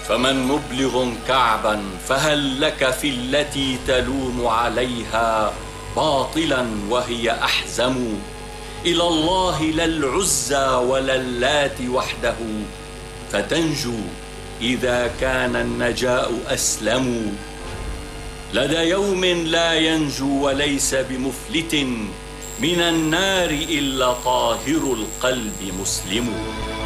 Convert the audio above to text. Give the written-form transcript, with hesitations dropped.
فمن مبلغ كعبا فهل لك في التي تلوم عليها باطلا وهي أحزم؟ إلى الله لا العزى ولا اللات وحده، فتنجو إذا كان النجاء أسلم. لدى يوم لا ينجو وليس بمفلت من النار إلا طاهر القلب مسلم.